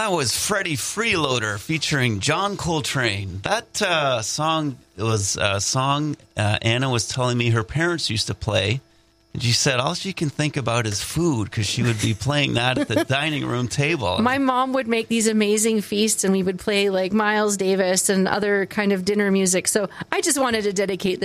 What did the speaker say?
That was Freddie Freeloader featuring John Coltrane. That song was a song Anna was telling me her parents used to play. And she said all she can think about is food because she would be playing that at the dining room table. My mom would make these amazing feasts, and we would play like Miles Davis and other kind of dinner music. So I just wanted to dedicate